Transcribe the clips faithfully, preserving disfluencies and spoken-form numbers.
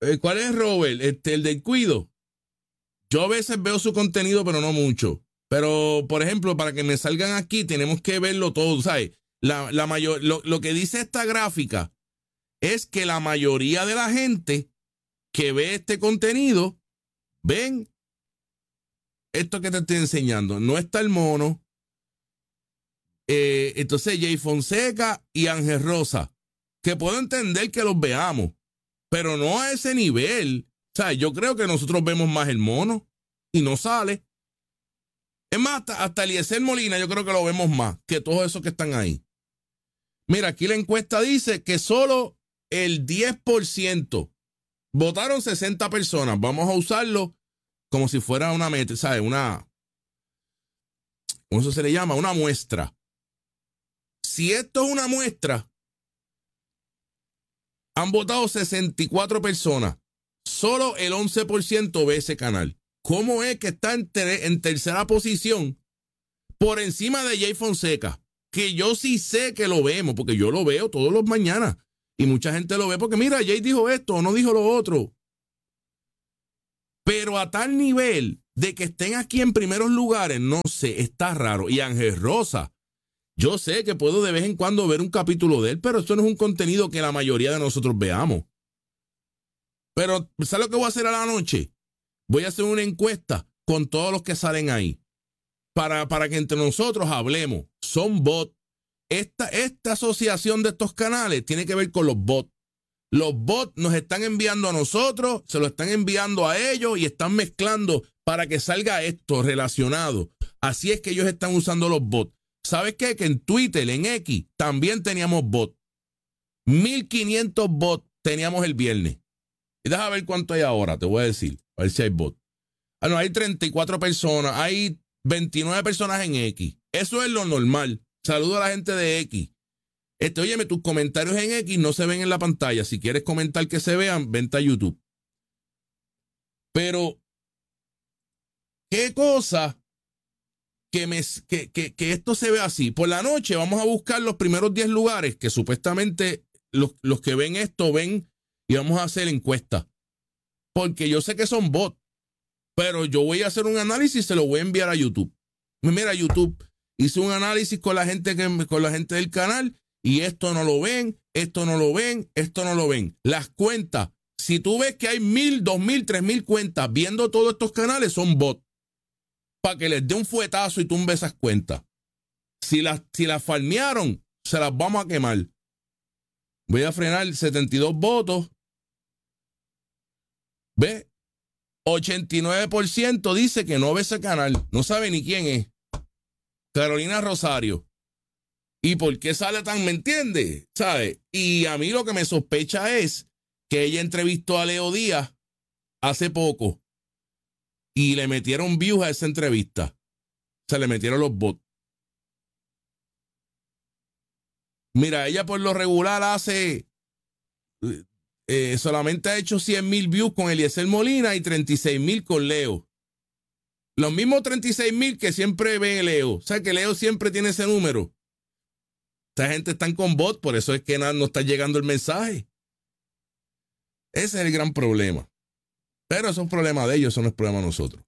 Eh, ¿Cuál es Robert? Este, el del cuido. Yo a veces veo su contenido, pero no mucho. Pero, por ejemplo, para que me salgan aquí, tenemos que verlo todo, ¿sabes? La, la mayor, lo, lo que dice esta gráfica es que la mayoría de la gente que ve este contenido, ven esto que te estoy enseñando. No está el mono. Eh, entonces, Jay Fonseca y Ángel Rosa, que puedo entender que los veamos, pero no a ese nivel. O sea, yo creo que nosotros vemos más el mono y no sale. Es más, hasta, hasta Eliezer Molina yo creo que lo vemos más que todos esos que están ahí. Mira, aquí la encuesta dice que solo el diez por ciento votaron sesenta personas. Vamos a usarlo como si fuera una meta, ¿sabes? Una, ¿cómo eso se le llama? Una muestra. Si esto es una muestra, han votado sesenta y cuatro personas. Solo el once por ciento ve ese canal. ¿Cómo es que está en, ter- en tercera posición por encima de Jay Fonseca? Que yo sí sé que lo vemos, porque yo lo veo todos los mañanas. Y mucha gente lo ve porque, mira, Jay dijo esto o no dijo lo otro. Pero a tal nivel de que estén aquí en primeros lugares, no sé, está raro. Y Ángel Rosa, yo sé que puedo de vez en cuando ver un capítulo de él, pero esto no es un contenido que la mayoría de nosotros veamos. Pero, ¿sabes lo que voy a hacer a la noche? Voy a hacer una encuesta con todos los que salen ahí. Para, para que entre nosotros hablemos. Son bots. Esta, esta asociación de estos canales tiene que ver con los bots. Los bots nos están enviando a nosotros, se lo están enviando a ellos y están mezclando para que salga esto relacionado. Así es que ellos están usando los bots. ¿Sabes qué? Que en Twitter, en X, también teníamos bots. mil quinientos bots teníamos el viernes. Y déjame ver cuánto hay ahora, te voy a decir. A ver si hay bots. Ah, no, hay treinta y cuatro personas, hay veintinueve personas en X. Eso es lo normal. Saludo a la gente de X. Este, óyeme, tus comentarios en X no se ven en la pantalla. Si quieres comentar que se vean, vente a YouTube. Pero, ¿qué cosa que, me, que, que, que esto se ve así? Por la noche vamos a buscar los primeros diez lugares que supuestamente los, los que ven esto ven y vamos a hacer encuestas. Porque yo sé que son bots, pero yo voy a hacer un análisis y se lo voy a enviar a YouTube. Mira, YouTube, hice un análisis con la gente que, con la gente del canal y esto no lo ven, esto no lo ven, esto no lo ven. Las cuentas, si tú ves que hay mil, dos mil, tres mil cuentas viendo todos estos canales, son bots. Para que les dé un fuetazo y tumbe esas cuentas. Si las, si las farmearon, se las vamos a quemar. Voy a frenar setenta y dos votos. ¿Ve? ochenta y nueve por ciento dice que no ve ese canal. No sabe ni quién es. Carolina Rosario. ¿Y por qué sale tan? ¿Me entiende? ¿Sabe? Y a mí lo que me sospecha es que ella entrevistó a Leo Díaz hace poco y le metieron views a esa entrevista. Se le metieron los bots. Mira, ella por lo regular hace... Eh, solamente ha hecho cien mil views con Eliezer Molina y treinta y seis mil con Leo. Los mismos treinta y seis mil que siempre ve Leo. O sea que Leo siempre tiene ese número. Esta gente está con bot, por eso es que nada, no está llegando el mensaje. Ese es el gran problema. Pero eso es un problema de ellos, eso no es problema de nosotros.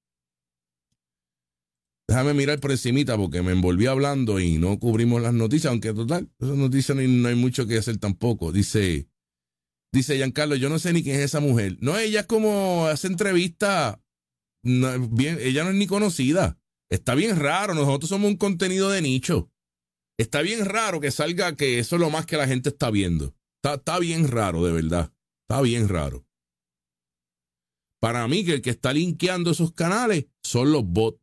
Déjame mirar por encimita porque me envolví hablando y no cubrimos las noticias, aunque total, esas noticias no hay, no hay mucho que hacer tampoco. Dice... Dice Giancarlo, yo no sé ni quién es esa mujer. No, ella es como hace entrevista, no, bien, ella no es ni conocida. Está bien raro, nosotros somos un contenido de nicho. Está bien raro que salga que eso es lo más que la gente está viendo. Está, está bien raro, de verdad. Está bien raro. Para mí que el que está linkeando esos canales son los bots.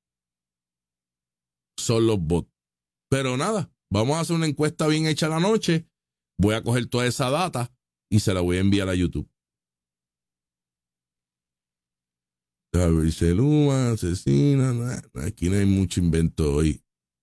Son los bots. Pero nada, vamos a hacer una encuesta bien hecha la noche. Voy a coger toda esa data y se la voy a enviar a YouTube. A ver, Seluma, asesina. Nah, aquí no hay mucho invento hoy.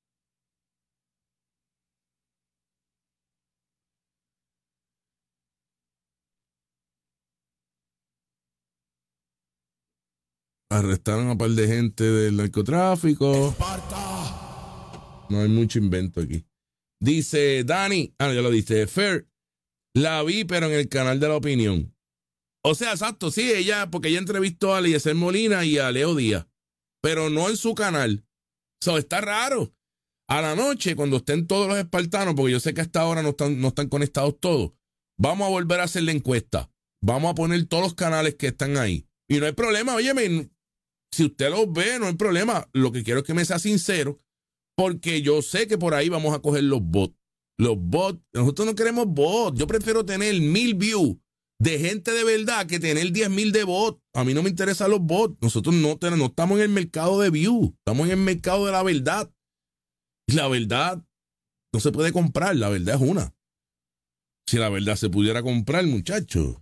Arrestaron a un par de gente del narcotráfico. ¡Esparta! No hay mucho invento aquí. Dice Dani, ah, ya lo dice, Fer, la vi, pero en el canal de La Opinión. O sea, exacto, sí, ella, porque ella entrevistó a Eliezer Molina y a Leo Díaz, pero no en su canal. Eso está raro. A la noche, cuando estén todos los espartanos, porque yo sé que hasta ahora no están, no están conectados todos, vamos a volver a hacer la encuesta. Vamos a poner todos los canales que están ahí. Y no hay problema, óyeme, si usted los ve, no hay problema. Lo que quiero es que me sea sincero, porque yo sé que por ahí vamos a coger los bots. Los bots, nosotros no queremos bots. Yo prefiero tener mil views de gente de verdad que tener diez mil de bots. A mí no me interesan los bots. Nosotros no, tenemos, no estamos en el mercado de views. Estamos en el mercado de la verdad. Y la verdad no se puede comprar. La verdad es una. Si la verdad se pudiera comprar, muchachos.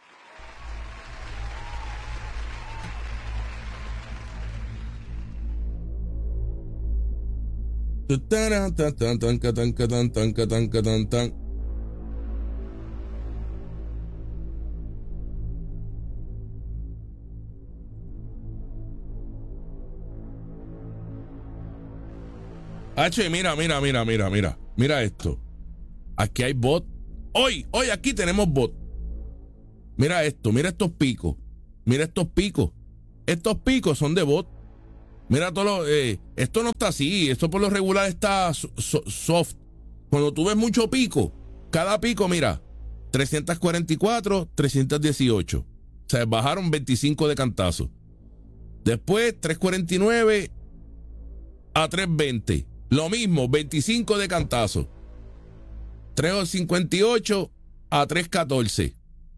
H, mira, mira, mira, mira, mira. Mira esto. Aquí hay bot. Hoy, hoy aquí tenemos bot. Mira esto, mira estos picos. Mira estos picos. Estos picos son de bot. Mira todo lo, eh, esto no está así. Esto por lo regular está so, so, soft. Cuando tú ves mucho pico, cada pico, mira, trescientos cuarenta y cuatro, trescientos dieciocho. O sea, bajaron veinticinco de cantazo. Después, trescientos cuarenta y nueve a trescientos veinte. Lo mismo, veinticinco de cantazo. trescientos cincuenta y ocho a trescientos catorce.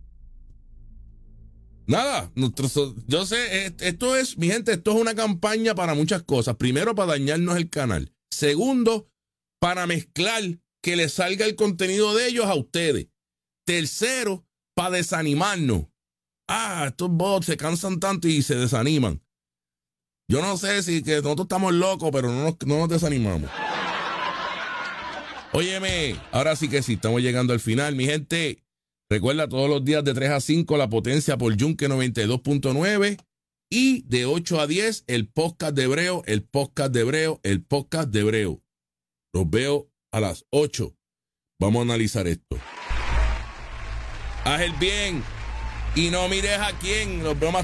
Nada, yo sé, esto es, mi gente, esto es una campaña para muchas cosas. Primero, para dañarnos el canal. Segundo, para mezclar que le salga el contenido de ellos a ustedes. Tercero, para desanimarnos. Ah, estos bots se cansan tanto y se desaniman. Yo no sé si que nosotros estamos locos, pero no nos, no nos desanimamos. Óyeme, ahora sí que sí, estamos llegando al final, mi gente. Recuerda, todos los días de tres a cinco, La Potencia por Yunque noventa y dos punto nueve. Y de ocho a diez, el podcast de Hebreo, el podcast de Hebreo, el podcast de Hebreo. Los veo a las ocho. Vamos a analizar esto. Haz el bien y no mires a quién. Los veo más